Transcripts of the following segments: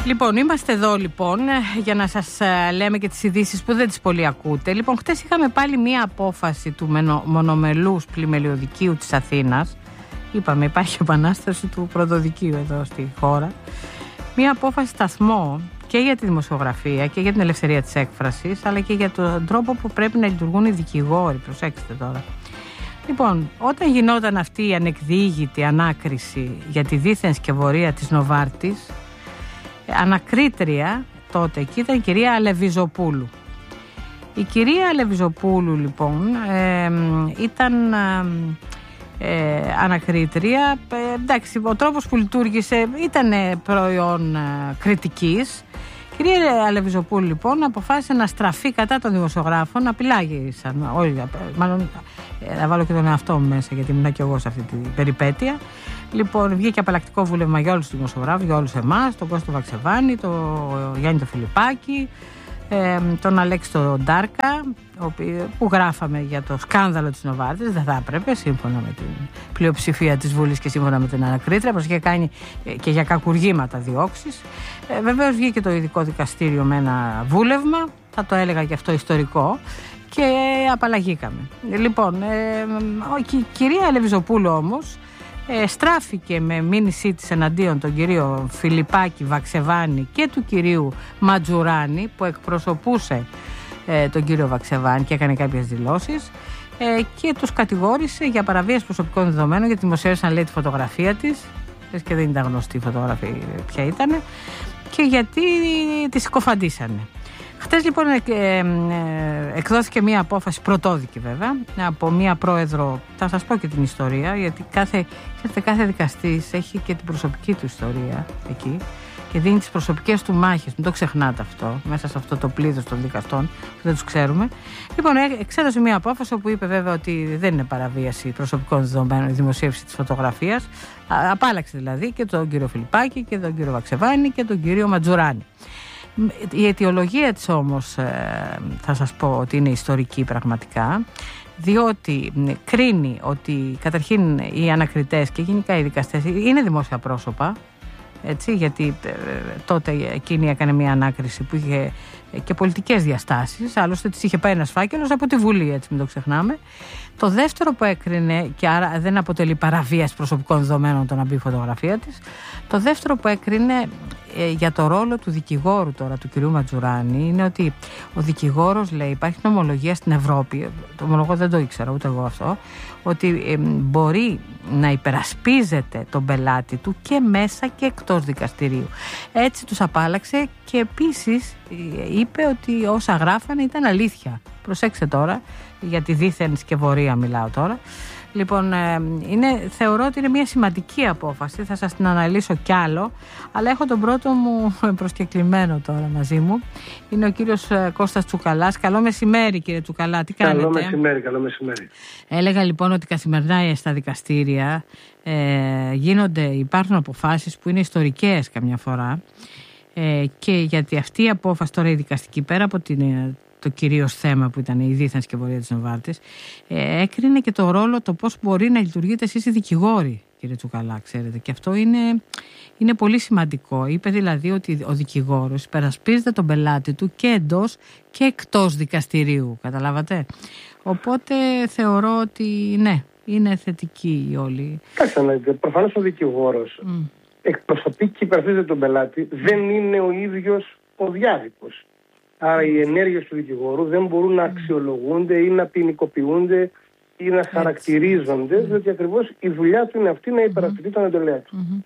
Λοιπόν, είμαστε εδώ λοιπόν για να σας λέμε και τις ειδήσεις που δεν τις πολύ ακούτε. Λοιπόν, χτες είχαμε πάλι μία απόφαση του μονομελούς πλημελιωδικείου της Αθήνας. Είπαμε, υπάρχει επανάσταση του πρωτοδικείου εδώ στη χώρα. Μία απόφαση σταθμό και για τη δημοσιογραφία και για την ελευθερία της έκφρασης, αλλά και για τον τρόπο που πρέπει να λειτουργούν οι δικηγόροι. Προσέξτε τώρα. Λοιπόν, όταν γινόταν αυτή η ανεκδιήγητη ανάκριση για τη δίθεν σκευωρία της Νοβάρτης, ανακρίτρια τότε εκεί ήταν η κυρία Αλεβιζοπούλου. Η κυρία Αλεβιζοπούλου λοιπόν ήταν ανακρίτρια. Εντάξει, ο τρόπος που λειτουργήσε ήταν προϊόν κριτικής. Η κυρία Αλεβιζοπούλου λοιπόν αποφάσισε να στραφεί κατά των δημοσιογράφων, να πειλάγησαν όλοι, μάλλον να βάλω και τον εαυτό μου μέσα γιατί ήμουν και εγώ σε αυτή την περιπέτεια. Λοιπόν, βγήκε απαλλακτικό βούλευμα για όλους τους δημοσιογράφους, για όλους εμάς, τον Κώστο Βαξεβάνη, τον Γιάννη τον Φιλιππάκη, τον Αλέξη τον Ντάρκα, που γράφαμε για το σκάνδαλο της Νοβάρτης. Δεν θα έπρεπε, σύμφωνα με την πλειοψηφία της Βουλής και σύμφωνα με την ανακρίτρια, πως είχε κάνει και για κακουργήματα διώξεις. Βεβαίως βγήκε το ειδικό δικαστήριο με ένα βούλευμα, θα το έλεγα και αυτό ιστορικό, και απαλλαγήκαμε. Λοιπόν, η κυρία Αλεβιζοπούλου όμως στράφηκε με μήνυσή της εναντίον τον κύριο Φιλιππάκη, Βαξεβάνη και του κυρίου Ματζουράνη, που εκπροσωπούσε τον κύριο Βαξεβάνη και έκανε κάποιες δηλώσεις, και τους κατηγόρησε για παραβίαση προσωπικών δεδομένων, γιατί δημοσίευσαν, λέει, τη φωτογραφία της, και δεν ήταν γνωστή η φωτογραφία ποια ήταν, και γιατί τη συκοφαντήσανε. Χτες λοιπόν εκδόθηκε μία απόφαση, πρωτόδικη βέβαια, από μία πρόεδρο. Θα σας πω και την ιστορία, γιατί κάθε δικαστής έχει και την προσωπική του ιστορία εκεί και δίνει τις προσωπικές του μάχες. Μην το ξεχνάτε αυτό, μέσα σε αυτό το πλήθος των δικαστών που δεν τους ξέρουμε. Λοιπόν, εξέδωσε μία απόφαση όπου είπε βέβαια ότι δεν είναι παραβίαση προσωπικών δεδομένων η δημοσίευση της φωτογραφίας. Απάλλαξε δηλαδή και τον κύριο Φιλιππάκη και τον κύριο Βαξεβάνη και τον κύριο Ματζουράνη. Η αιτιολογία της όμως θα σας πω ότι είναι ιστορική πραγματικά, διότι κρίνει ότι καταρχήν οι ανακριτές και γενικά οι δικαστές είναι δημόσια πρόσωπα, έτσι, γιατί τότε εκείνη έκανε μια ανάκριση που είχε και πολιτικές διαστάσεις, άλλωστε της είχε πάει ένας φάκελος από τη Βουλή, έτσι, μην το ξεχνάμε. Το δεύτερο που έκρινε, και άρα δεν αποτελεί παραβίαση προσωπικών δεδομένων το να μπει η φωτογραφία της, το δεύτερο που έκρινε για το ρόλο του δικηγόρου τώρα, του κυρίου Ματζουράνη, είναι ότι ο δικηγόρος, λέει, υπάρχει νομολογία στην Ευρώπη, το ομολογώ, δεν το ήξερα ούτε εγώ αυτό, ότι μπορεί να υπερασπίζεται τον πελάτη του και μέσα και εκτός δικαστηρίου. Έτσι τους απάλλαξε και επίσης είπε ότι όσα γράφανε ήταν αλήθεια. Προσέξτε τώρα, για τη δίθεν σκευωρία μιλάω τώρα. Λοιπόν, θεωρώ ότι είναι μια σημαντική απόφαση, θα σας την αναλύσω κι άλλο, αλλά έχω τον πρώτο μου προσκεκλημένο τώρα μαζί μου. Είναι ο κύριος Κώστας Τσουκαλάς. Καλό μεσημέρι, κύριε Τσουκαλά, τι κάνετε? Καλό μεσημέρι. Έλεγα λοιπόν ότι καθημερινά στα δικαστήρια υπάρχουν αποφάσεις που είναι ιστορικές καμιά φορά, και γιατί αυτή η απόφαση τώρα η δικαστική, πέρα από το κυρίως θέμα που ήταν η δίθεν σκευωρία της Νοβάρτης, έκρινε και το ρόλο, το πώς μπορεί να λειτουργείτε εσείς οι δικηγόροι, κύριε Τσουκαλά, ξέρετε. Και αυτό είναι πολύ σημαντικό. Είπε δηλαδή ότι ο δικηγόρος υπερασπίζεται τον πελάτη του και εντός και εκτός δικαστηρίου. Καταλάβατε? Οπότε θεωρώ ότι ναι, είναι θετική όλη. Κοίταξε, προφανώς ο δικηγόρος εκπροσωπεί και υπερασπίζεται τον πελάτη, δεν είναι ο ίδιος ο διάδικος. Άρα οι ενέργειες του δικηγόρου δεν μπορούν να αξιολογούνται ή να ποινικοποιούνται ή να χαρακτηρίζονται, διότι ακριβώς η δουλειά του είναι αυτή, να υπερασπιστεί τον εντολέα του.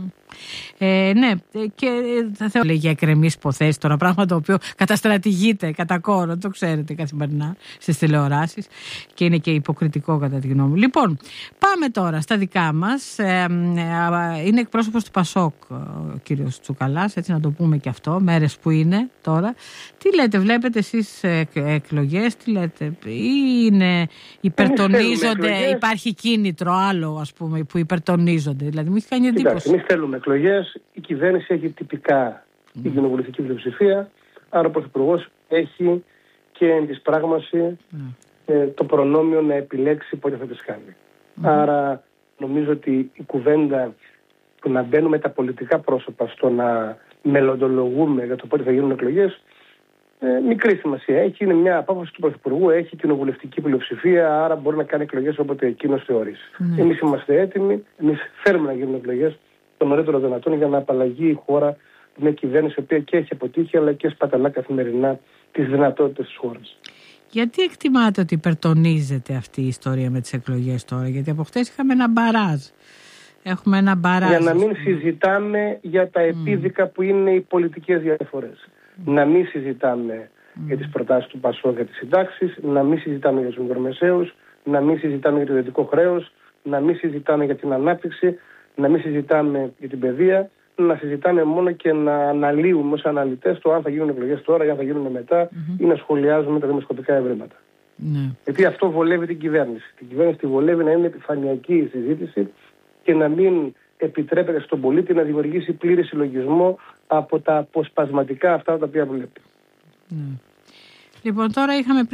Ναι, και θα θέλω για εκκρεμείς υποθέσεις τώρα, πράγμα το οποίο καταστρατηγείται κατά κόρο, το ξέρετε καθημερινά στις τηλεοράσεις και είναι και υποκριτικό κατά τη γνώμη μου. Λοιπόν, πάμε τώρα στα δικά μας. Είναι εκπρόσωπος του Πασόκ ο κύριος Τσουκαλάς, έτσι να το πούμε και αυτό, μέρες που είναι τώρα. Τι λέτε, βλέπετε εσείς εκλογές, τι λέτε, ή είναι υπερτονίζονται, υπάρχει κίνητρο άλλο, ας πούμε, που υπερτονίζονται? Δηλαδή μου έχει κάνει εντύπωση. Εμείς θέλουμε εκλογές, η κυβέρνηση έχει τυπικά την κοινοβουλευτική πλειοψηφία, άρα ο Πρωθυπουργός έχει και εν της πράγμαση το προνόμιο να επιλέξει πότε θα τις κάνει. Άρα νομίζω ότι η κουβέντα του να μπαίνουμε τα πολιτικά πρόσωπα στο να μελλοντολογούμε για το πότε θα γίνουν εκλογές, μικρή σημασία έχει. Είναι μια απόφαση του Πρωθυπουργού, έχει κοινοβουλευτική πλειοψηφία, άρα μπορεί να κάνει εκλογές όποτε εκείνος θεωρήσει. Εμείς είμαστε έτοιμοι, εμείς θέλουμε να γίνουν εκλογές το νωρίτερο δυνατόν για να απαλλαγεί η χώρα μια κυβέρνηση η οποία και έχει αποτύχει αλλά και σπαταλά καθημερινά τις δυνατότητες της χώρας. Γιατί εκτιμάτε ότι υπερτονίζεται αυτή η ιστορία με τις εκλογές τώρα? Γιατί από χτες είχαμε ένα μπαράζ. Έχουμε ένα μπαράζ. Για να μην συζητάμε για τα επίδικα που είναι οι πολιτικές διαφορές. Να μην συζητάμε για τις προτάσεις του ΠΑΣΟΚ για τις συντάξεις, να μην συζητάμε για τους μικρομεσαίους, να μην συζητάμε για το ιδιωτικό χρέος, να μην συζητάμε για την ανάπτυξη, να μην συζητάμε για την παιδεία, να συζητάμε μόνο και να αναλύουμε ως αναλυτές το αν θα γίνουν εκλογές τώρα ή αν θα γίνουν μετά ή να σχολιάζουμε τα δημοσκοπικά ευρήματα. Γιατί αυτό βολεύει την κυβέρνηση. Την κυβέρνηση τη βολεύει να είναι επιφανειακή η συζήτηση και να μην επιτρέπεται στον πολίτη να δημιουργήσει πλήρη συλλογισμό από τα αποσπασματικά αυτά τα οποία βλέπει. Λοιπόν, τώρα είχαμε